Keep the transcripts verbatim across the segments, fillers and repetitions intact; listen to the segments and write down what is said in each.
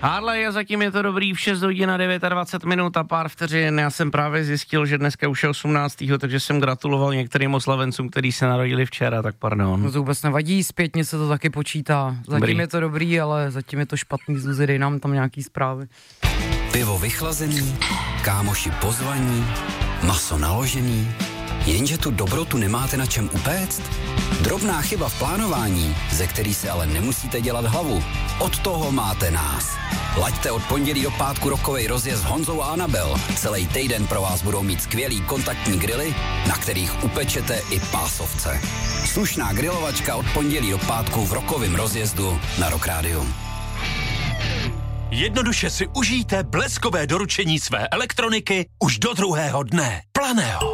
Harley, a zatím je to dobrý, v šest hodin a dvacet devět minut a pár vteřin. Já jsem právě zjistil, že dneska už je osmnáctého takže jsem gratuloval některým oslavencům, kteří se narodili včera, tak pardon. No to vůbec nevadí, zpětně se to taky počítá. Zatím dobrý. Je to dobrý, ale zatím je to špatný, Zuzi, dej nám tam nějaký zprávy. Pivo vychlazený, kámoši pozvaní, maso naložený, jenže tu dobrotu nemáte na čem upéct? Drobná chyba v plánování, ze který se ale nemusíte dělat hlavu. Od toho máte nás. Laďte od pondělí do pátku rokovej rozjezd s Honzou a Anabel. Celý týden pro vás budou mít skvělý kontaktní grily, na kterých upečete i pásovce. Slušná grilovačka od pondělí do pátku v rokovém rozjezdu na Rock Radio. Jednoduše si užijte bleskové doručení své elektroniky už do druhého dne. Planeo.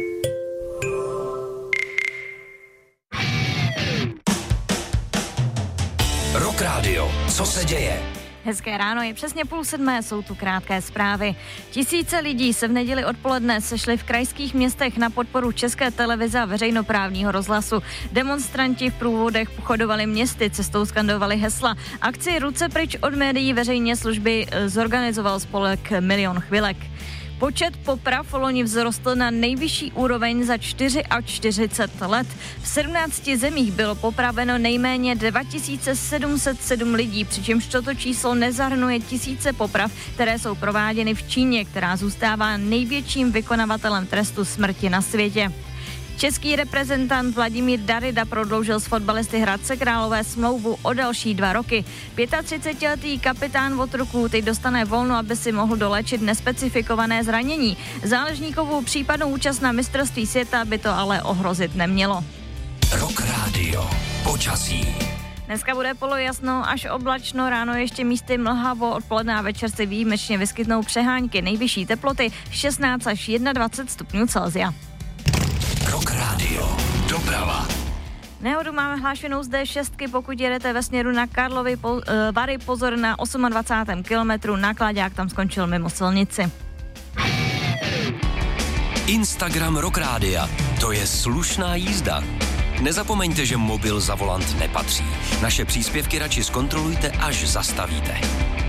Rock Radio. Co se děje? Hezké ráno, je přesně půl sedmé, jsou tu krátké zprávy. Tisíce lidí se v neděli odpoledne sešli v krajských městech na podporu České televize a veřejnoprávního rozhlasu. Demonstranti v průvodech pochodovali městy, cestou skandovali hesla. Akci Ruce pryč od médií veřejné služby zorganizoval spolek Milion chvilek. Počet poprav loni vzrostl na nejvyšší úroveň za čtyřicet čtyři let. V sedmnácti zemích bylo popraveno nejméně dva tisíce sedm set sedm lidí, přičemž toto číslo nezahrnuje tisíce poprav, které jsou prováděny v Číně, která zůstává největším vykonavatelem trestu smrti na světě. Český reprezentant Vladimír Darida prodloužil s fotbalisty Hradce Králové smlouvu o další dva roky. třicetipětiletý kapitán Otroků teď dostane volno, aby si mohl dolečit nespecifikované zranění. Záležníkovou případnou účast na mistrovství světa by to ale ohrozit nemělo. Rock Radio. Počasí. Dneska bude polojasno až oblačno, ráno ještě místy mlhavo, odpoledne a večer se výjimečně vyskytnou přehánky, nejvyšší teploty šestnáct až dvacet jedna stupňů Celsia. Rock Radio. Doprava. Nehodu máme hlášenou z dé šest, pokud jedete ve směru na Karlovy po, uh, Vary, pozor na dvacátém osmém kilometru, nákladák tam skončil mimo silnici. Instagram Rock Rádia. To je slušná jízda. Nezapomeňte, že mobil za volant nepatří. Naše příspěvky radši zkontrolujte, až zastavíte.